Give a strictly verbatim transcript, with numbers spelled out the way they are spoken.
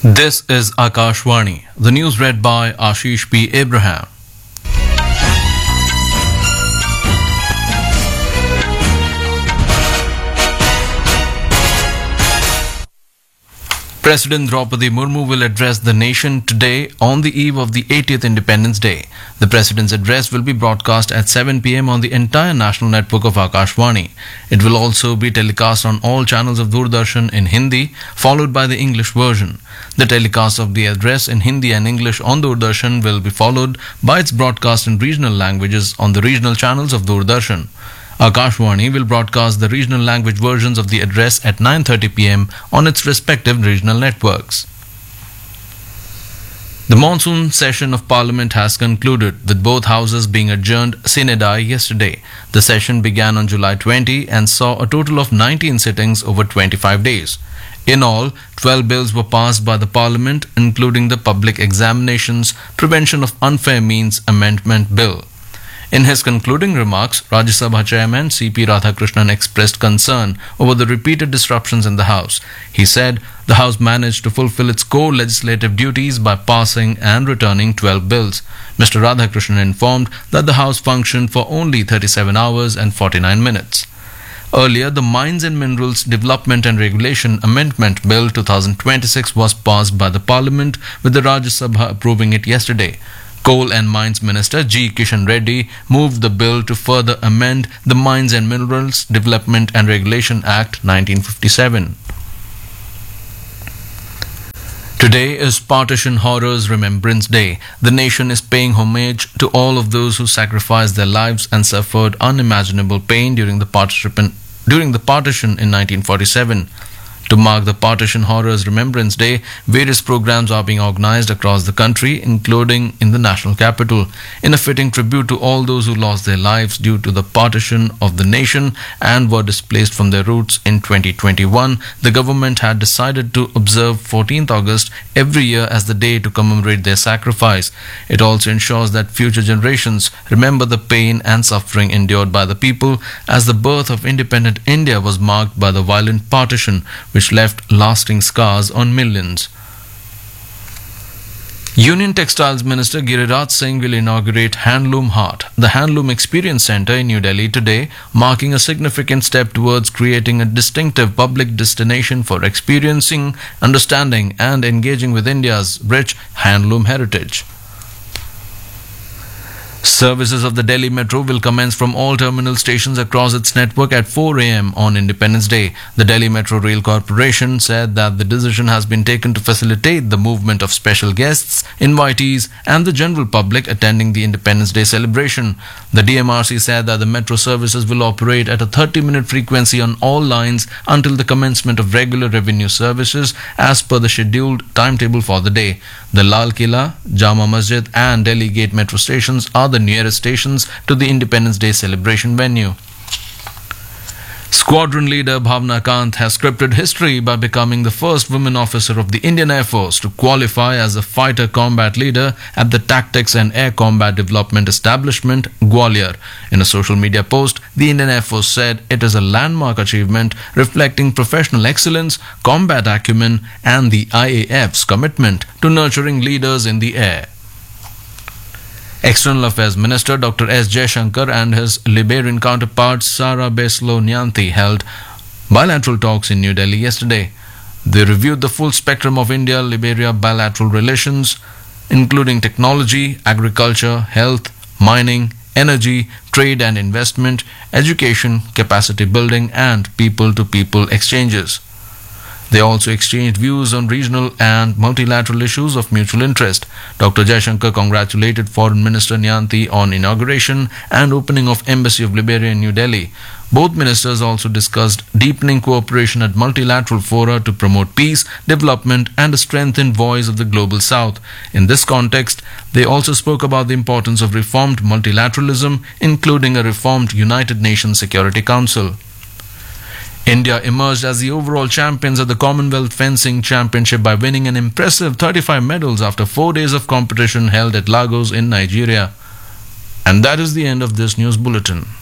This is Akashvani. The news read by Ashish P. Abraham. President Draupadi Murmu will address the nation today on the eve of the eightieth Independence Day. The President's address will be broadcast at seven p m on the entire national network of Akashvani. It will also be telecast on all channels of Doordarshan in Hindi, followed by the English version. The telecast of the address in Hindi and English on Doordarshan will be followed by its broadcast in regional languages on the regional channels of Doordarshan. Akashvani will broadcast the regional language versions of the address at nine thirty p m on its respective regional networks. The monsoon session of Parliament has concluded, with both houses being adjourned sine die yesterday. The session began on July twentieth and saw a total of nineteen sittings over twenty-five days. In all, twelve bills were passed by the Parliament, including the Public Examinations Prevention of Unfair Means Amendment Bill. In his concluding remarks, Rajya Sabha Chairman C P Radhakrishnan expressed concern over the repeated disruptions in the House. He said the House managed to fulfill its core legislative duties by passing and returning twelve bills. Mister Radhakrishnan informed that the House functioned for only thirty-seven hours and forty-nine minutes. Earlier, the Mines and Minerals Development and Regulation Amendment Bill twenty twenty-six was passed by the Parliament, with the Rajya Sabha approving it yesterday. Coal and Mines Minister G. Kishan Reddy moved the bill to further amend the Mines and Minerals Development and Regulation Act nineteen fifty-seven. Today is Partition Horrors Remembrance Day. The nation is paying homage to all of those who sacrificed their lives and suffered unimaginable pain during the partition, during the partition in nineteen forty-seven. To mark the Partition Horrors Remembrance Day, various programs are being organized across the country, including in the national capital. In a fitting tribute to all those who lost their lives due to the partition of the nation and were displaced from their roots in twenty twenty-one, the government had decided to observe fourteenth August every year as the day to commemorate their sacrifice. It also ensures that future generations remember the pain and suffering endured by the people, as the birth of independent India was marked by the violent partition, which left lasting scars on millions. Union Textiles Minister Giriraj Singh will inaugurate Handloom Heart, the Handloom Experience Centre in New Delhi today, marking a significant step towards creating a distinctive public destination for experiencing, understanding and engaging with India's rich handloom heritage. Services of the Delhi Metro will commence from all terminal stations across its network at four a m on Independence Day. The Delhi Metro Rail Corporation said that the decision has been taken to facilitate the movement of special guests, invitees and the general public attending the Independence Day celebration. The D M R C said that the metro services will operate at a thirty minute frequency on all lines until the commencement of regular revenue services as per the scheduled timetable for the day. The Lal Killa, Jama Masjid and Delhi Gate metro stations are the nearest stations to the Independence Day celebration venue. Squadron leader Bhavna Kant has scripted history by becoming the first woman officer of the Indian Air Force to qualify as a fighter combat leader at the Tactics and Air Combat Development Establishment, Gwalior. In a social media post, the Indian Air Force said it is a landmark achievement reflecting professional excellence, combat acumen and the I A F's commitment to nurturing leaders in the air. External Affairs Minister Doctor S. Jaishankar and his Liberian counterpart Sara Beslo Nyanthi held bilateral talks in New Delhi yesterday. They reviewed the full spectrum of India-Liberia bilateral relations, including technology, agriculture, health, mining, energy, trade and investment, education, capacity building and people-to-people exchanges. They also exchanged views on regional and multilateral issues of mutual interest. Doctor Jaishankar congratulated Foreign Minister Nyanthi on inauguration and opening of Embassy of Liberia in New Delhi. Both ministers also discussed deepening cooperation at multilateral fora to promote peace, development and a strengthened voice of the Global South. In this context, they also spoke about the importance of reformed multilateralism, including a reformed United Nations Security Council. India emerged as the overall champions at the Commonwealth Fencing Championship by winning an impressive thirty-five medals after four days of competition held at Lagos in Nigeria. And that is the end of this news bulletin.